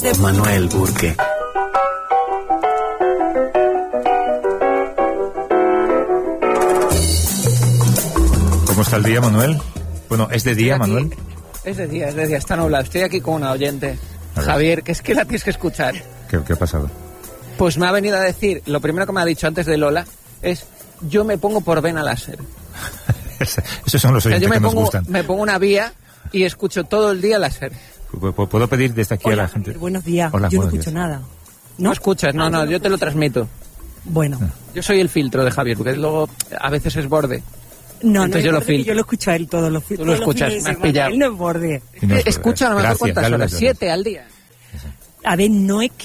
Manuel Burke. ¿Cómo está el día, Manuel? Bueno, ¿es de día, Manuel? Es de día, está nublado. Estoy aquí con una oyente, Javier, que es que la tienes que escuchar. ¿Qué ha pasado? Pues me ha venido a decir, lo primero que me ha dicho antes de Lola es, yo me pongo por vena láser. Esos son los oyentes que nos gustan. Me pongo una vía y escucho todo el día láser. ¿Puedo pedir desde aquí a la gente? Buenos días. Hola, yo no buenos escucho días. nada. ¿No escuchas? No, yo te lo transmito. Bueno. Yo soy el filtro de Javier, porque luego a veces es borde. No, entonces yo lo filtro. Yo lo escucho a él todos los Tú lo escuchas, me has pillado. Él no es borde. Escucha a lo mejor cuántas horas, 7 al día. A ver, no es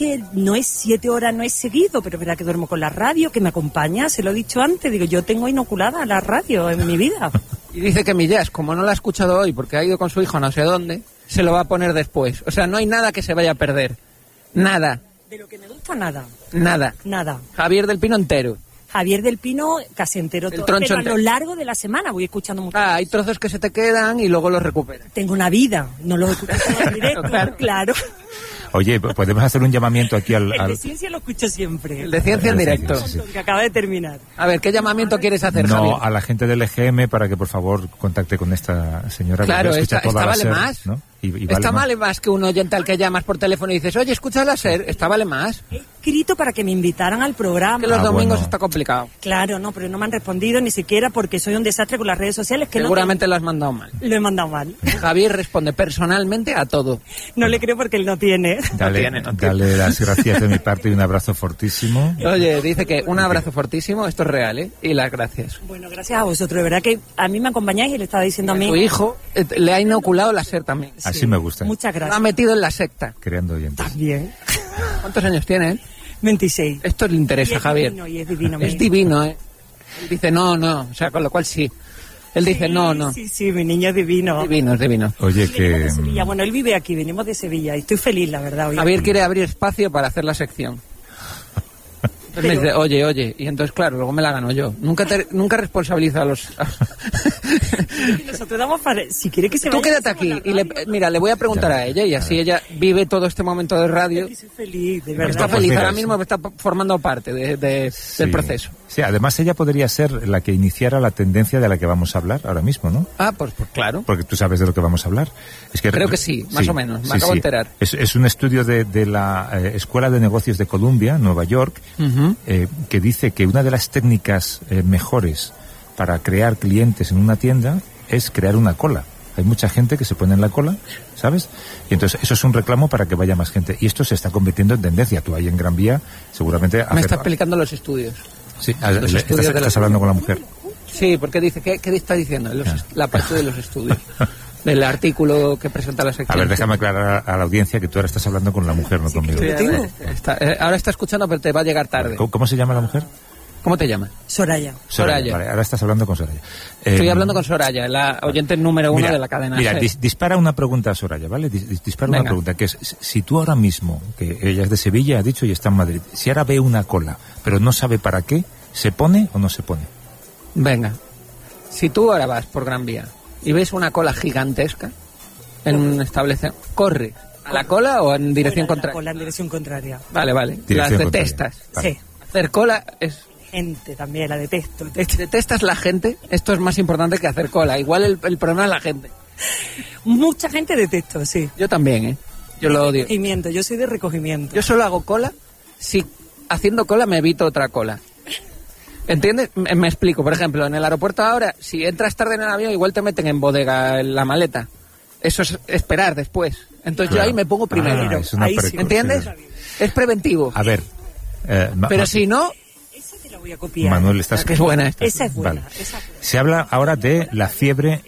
7 horas, no es seguido, pero es verdad que duermo con la radio, que me acompaña, se lo he dicho antes, digo, yo tengo inoculada la radio en mi vida. Y dice que Millás, como no la ha escuchado hoy porque ha ido con su hijo no sé dónde, se lo va a poner después. O sea, no hay nada que se vaya a perder. Nada. De lo que me gusta, nada. Nada. Nada. Javier del Pino entero. Javier del Pino casi entero, todo, pero a lo largo de la semana voy escuchando mucho. Hay trozos que se te quedan y luego los recuperas. Tengo una vida, no los escucho en directo, claro. Oye, podemos hacer un llamamiento aquí al... El de ciencia lo escucho siempre. El de ciencia en directo. Sí. Que acaba de terminar. A ver, ¿qué llamamiento quieres hacer, Javier? No, a la gente del EGM para que por favor contacte con esta señora. Claro, esta vale más. ¿no? Esta vale más que un oyente al que llamas por teléfono y dices, oye, escucha la SER, esta vale más. He escrito para que me invitaran al programa. Que los domingos está complicado. Claro, no, pero no me han respondido ni siquiera porque soy un desastre con las redes sociales. Que seguramente lo has mandado mal. Lo he mandado mal. Javier responde personalmente a todo. No le creo porque él no tiene. Dale las gracias de mi parte y un abrazo fortísimo. Oye, dice que un abrazo fortísimo, esto es real, ¿eh? Y las gracias. Bueno, gracias a vosotros, de verdad que a mí me acompañáis y le estaba diciendo a mí... Tu hijo le ha inoculado la SER también. Sí, así me gusta. Muchas gracias. Lo ha metido en la secta. Creando oyentes. También. ¿Cuántos años tiene? 26. Esto le interesa, Javier. Y es divino. Es divino, ¿eh? Él dice no, o sea, con lo cual sí. Él dice no. Sí, mi niño es divino. Es divino. Oye, que... Bueno, él vive aquí, venimos de Sevilla y estoy feliz, la verdad. Hoy Javier quiere abrir espacio para hacer la sección. Entonces me dice, oye, y entonces claro, luego me la gano yo. Nunca responsabilizo a los... Nosotros damos para... Si quiere que se vaya... Tú quédate aquí y le voy a preguntar a ella y así ella vive todo este momento de radio. Estoy feliz, de verdad. Está feliz, ahora mismo está formando parte del proceso. Sí, además ella podría ser la que iniciara la tendencia de la que vamos a hablar ahora mismo, ¿no? Pues claro. Porque tú sabes de lo que vamos a hablar. Es que creo que sí, más o menos, me acabo de enterar. Es un estudio de la Escuela de Negocios de Columbia, Nueva York, que dice que una de las técnicas mejores para crear clientes en una tienda es crear una cola. Hay mucha gente que se pone en la cola, ¿sabes? Y entonces eso es un reclamo para que vaya más gente. Y esto se está convirtiendo en tendencia. Tú ahí en Gran Vía seguramente... Me está explicando los estudios. Sí, estás hablando con la mujer. Sí, porque dice, ¿qué está diciendo? La parte de los estudios. Del artículo que presenta la sección. A ver, déjame aclarar a la audiencia que tú ahora estás hablando con la mujer, no conmigo. Ahora está escuchando, pero te va a llegar tarde. ¿Cómo se llama la mujer? ¿Cómo te llamas? Soraya. Vale, ahora estás hablando con Soraya. Estoy hablando con Soraya, la oyente número 1 de la cadena. Mira, dispara una pregunta a Soraya, ¿vale? Dispara una pregunta, que es, si tú ahora mismo, que ella es de Sevilla, ha dicho, y está en Madrid, si ahora ve una cola, pero no sabe para qué, ¿se pone o no se pone? Venga, si tú ahora vas por Gran Vía y ves una cola gigantesca en un establecimiento, ¿corre a la cola o en dirección contraria? Cola en dirección contraria. Vale. Las detestas. Vale. Sí. Hacer cola es... Gente también, la detesto. ¿Detestas la gente? Esto es más importante que hacer cola. Igual el problema es la gente. Mucha gente detesto, sí. Yo también, ¿eh? Yo lo odio. Recogimiento, yo soy de recogimiento. Yo solo hago cola si haciendo cola me evito otra cola. ¿Entiendes? Me explico. Por ejemplo, en el aeropuerto ahora, si entras tarde en el avión, igual te meten en bodega en la maleta. Eso es esperar después. Entonces yo ahí me pongo primero. ¿Entiendes? Es preventivo. A ver. Pero si no... Esa te la voy a copiar. Manuel, estás... que es buena esta. Esa es buena. Vale. Se habla ahora de la fiebre...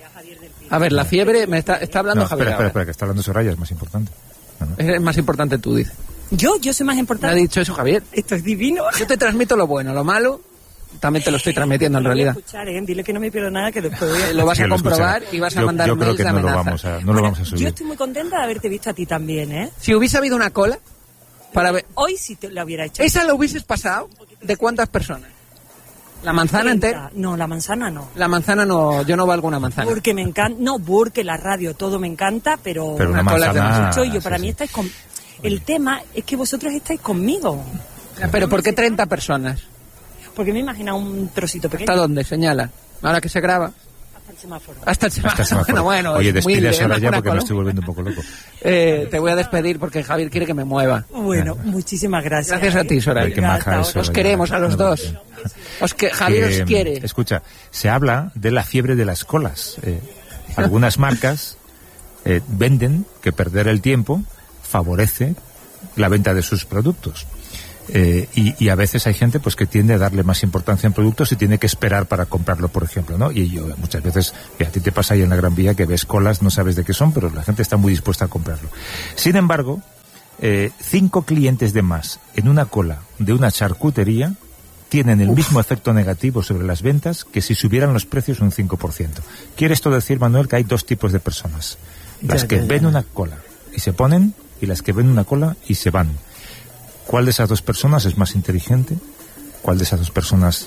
A ver, la fiebre me está hablando Javier. Espera, que está hablando Soraya, es más importante. Es más importante tú, dices. Yo soy más importante. Me ha dicho eso Javier. Esto es divino. Yo te transmito lo bueno, lo malo también te lo estoy transmitiendo en realidad. Escuchar, dile que no me pierdo nada, que después voy a... Lo vas a comprobar y vas a mandar yo creo mails que de no amenaza. lo vamos a subir. Yo estoy muy contenta de haberte visto a ti también, ¿eh? Si hubiese habido una cola para ver... Hoy sí te la hubiera hecho. ¿Esa la hubieses pasado? ¿De cuántas personas? ¿La manzana entera? No, la manzana no. La manzana no, yo no valgo una manzana. Porque me encanta, no, porque la radio, todo me encanta, pero una cola manzana, de mucho, y yo para mí esta es El tema es que vosotros estáis conmigo. ¿Pero por qué 30 personas? Porque me imagino un trocito pequeño. ¿Hasta dónde? Señala. Ahora que se graba. Hasta el semáforo. Hasta el semáforo. Bueno, Oye, es muy despídase ahora lejos, ya una porque me columna. estoy volviendo un poco loco. Te voy a despedir porque Javier quiere que me mueva. Bueno, muchísimas gracias. Gracias a ti, Soraya. Ay, qué maja Hasta es, ahora. Os Soraya. queremos a los dos. Javier os quiere. Escucha, se habla de la fiebre de las colas. Algunas marcas venden que perder el tiempo favorece la venta de sus productos. Y a veces hay gente pues que tiende a darle más importancia en productos y tiene que esperar para comprarlo, por ejemplo, ¿no? Y yo muchas veces, a ti te pasa ahí en la Gran Vía que ves colas, no sabes de qué son, pero la gente está muy dispuesta a comprarlo. Sin embargo, 5 clientes de más en una cola de una charcutería tienen el mismo efecto negativo sobre las ventas que si subieran los precios un 5%. ¿Quiere esto decir, Manuel, que hay 2 tipos de personas? Las que ven una cola y se ponen, y las que ven una cola y se van. ¿Cuál de esas 2 personas es más inteligente? ¿Cuál de esas 2 personas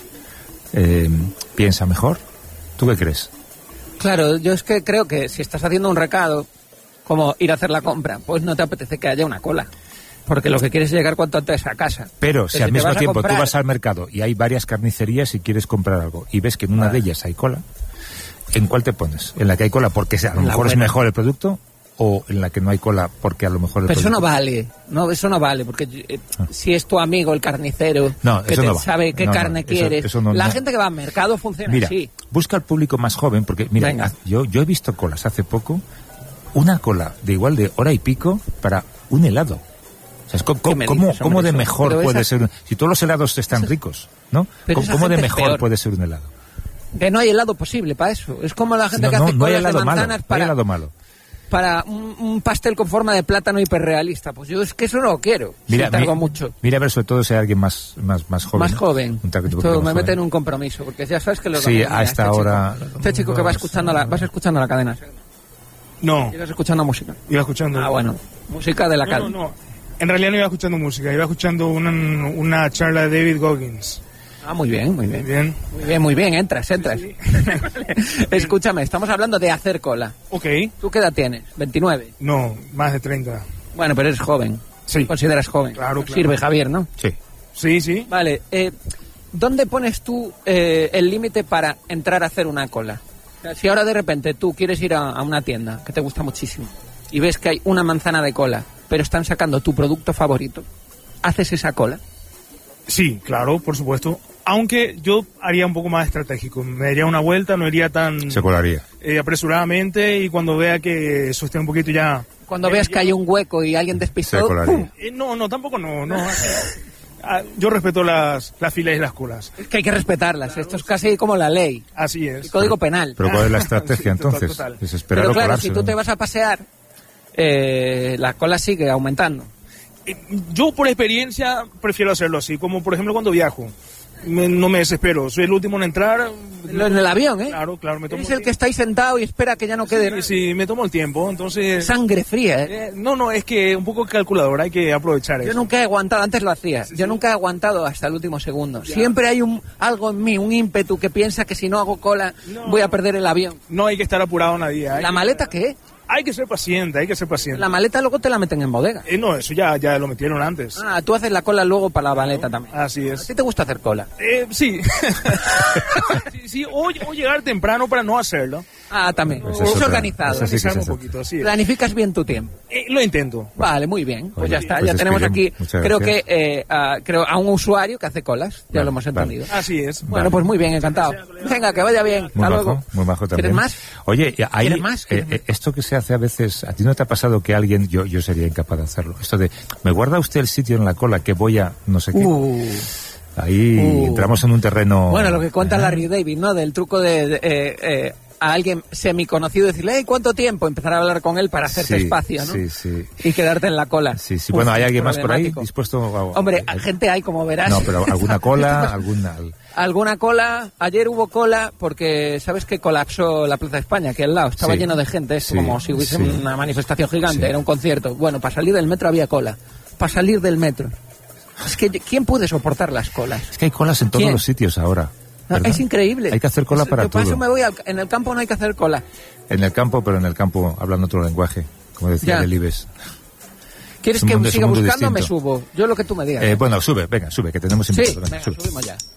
piensa mejor? ¿Tú qué crees? Claro, yo es que creo que si estás haciendo un recado, como ir a hacer la compra, pues no te apetece que haya una cola. Porque lo que quieres es llegar cuanto antes a casa. Pero si al te mismo vas a tiempo comprar- tú vas al mercado y hay varias carnicerías y quieres comprar algo y ves que en una de ellas hay cola, ¿en cuál te pones? ¿En la que hay cola porque a lo La mejor es buena. mejor el producto? ¿O en la que no hay cola porque a lo mejor el Pero eso producto... no vale, no, eso no vale, porque si es tu amigo el carnicero, No, que eso te no va. sabe qué No, no, carne eso- quieres, eso no- la no. gente que va al mercado funciona Mira, así. busca al público más joven, porque mira, Venga. yo he visto colas hace poco, una cola de igual de hora y pico para un helado. O sea, ¿Qué me dices, ¿cómo hombre? de Eso- mejor pero puede esa- ser? Si todos los helados están ricos, ¿no? Pero esa ¿Cómo de gente es mejor peor. puede ser un helado? Que no hay helado posible para eso. Es como la gente No, que hace no hay colas de helado malo, manzanas no hay para, helado malo. para un pastel con forma de plátano hiperrealista. Pues yo es que eso no lo quiero. Mira, Si tardo mucho. mira a ver, sobre todo si hay alguien más joven. Más ¿no? joven. Un taquito Esto me más mete en joven. un compromiso, porque ya sabes que lo Sí, a esta hora- Este chico que va escuchando vas escuchando la cadena. No, Llegas escuchando música. iba escuchando. Ah, bueno. Música de la No, cadena. no. En realidad no iba escuchando música, iba escuchando una charla de David Goggins. Ah, muy bien, muy bien. Bien. Muy bien, entras. Escúchame, estamos hablando de hacer cola. Ok. ¿Tú qué edad tienes? 29. No, más de 30. Bueno, pero eres joven. Sí. Consideras joven. Claro, claro. Sirve, Javier, ¿no? Sí. Sí, sí. Vale, ¿dónde pones tú el límite para entrar a hacer una cola? O sea, si ahora de repente tú quieres ir a una tienda que te gusta muchísimo y ves que hay una manzana de cola, pero están sacando tu producto favorito, ¿haces esa cola? Sí, claro, por supuesto. Aunque yo haría un poco más estratégico. Me daría una vuelta, no iría tan Se colaría. apresuradamente y cuando vea que eso esté un poquito ya... Cuando veas que hay un hueco y alguien Se despistó, colaría. ¡pum! No, tampoco no. Yo respeto las filas y las colas. Es que hay que respetarlas. Esto es casi como la ley, Así el es. código penal. Pero ¿cuál es la estrategia Sí, total, entonces? total. Es esperar Pero o claro, colarse, si tú ¿no? te vas a pasear, la cola sigue aumentando. Yo por experiencia prefiero hacerlo así, como por ejemplo cuando viajo. No me desespero, soy el último en entrar. En el avión, ¿eh? Claro, me tomo Eres el que está ahí sentado y espera que ya no quede nada. Sí, me tomo el tiempo, entonces... Sangre fría, ¿eh? No, es que un poco calculador, hay que aprovechar Yo eso. nunca he aguantado, antes lo hacía, yo nunca he aguantado hasta el último segundo. Siempre hay algo en mí, un ímpetu que piensa que si no hago cola voy a perder el avión. No hay que estar apurado nadie. ¿La maleta qué? Hay que ser paciente, La maleta luego te la meten en bodega. No, eso ya lo metieron antes. Ah, tú haces la cola luego para la maleta también. Así ¿A es. ti te gusta hacer cola? Sí. sí, o llegar temprano para no hacerlo. Ah, también. Pues Es eso otra- organizado. eso sí que es Organizarme un exacto. poquito, sí. Planificas bien tu tiempo. Lo intento. Vale, muy bien. Pues Oye, ya está, pues ya tenemos despedimos. aquí, Muchas creo gracias. que creo a un usuario que hace colas, ya Vale, lo hemos vale. entendido. Así es. Bueno, Vale. pues muy bien, encantado. Venga, que vaya bien. Muy Hasta bajo, luego. muy bajo también. ¿Quieres más? Oye, hay, ¿Quieres más? ¿Quieres más? esto que se hace a veces, ¿a ti no te ha pasado que alguien, yo sería incapaz de hacerlo? Esto de, ¿me guarda usted el sitio en la cola que voy a no sé qué? Ahí entramos en un terreno... Bueno, lo que cuenta ¿eh? Larry David, ¿no? Del truco de a alguien semiconocido decirle, hey, ¿cuánto tiempo? Empezar a hablar con él para hacerte Sí, espacio, ¿no? sí. Y quedarte en la cola. Sí. Bueno, ¿hay alguien más por ahí problemático. dispuesto a... Hombre, gente hay, como verás. No, pero alguna cola, alguna... Alguna cola, ayer hubo cola porque sabes que colapsó la Plaza de España, que al lado estaba Sí. lleno de gente, es Sí, como si hubiese sí. una manifestación gigante, Sí. era un concierto. Bueno, para salir del metro había cola, para salir del metro. Es que, ¿quién puede soportar las colas? Es que hay colas en todos ¿Quién? los sitios ahora. No, ¿verdad? es increíble. Hay que hacer cola para Yo para todo. eso me voy en el campo no hay que hacer cola. En el campo, pero en el campo hablando otro lenguaje, como decía Ya. Delibes. ¿Quieres que siga buscando o me subo? Yo lo que tú me digas. Bueno, sube, venga, sube, que tenemos invitado. Sí, venga, subimos ya.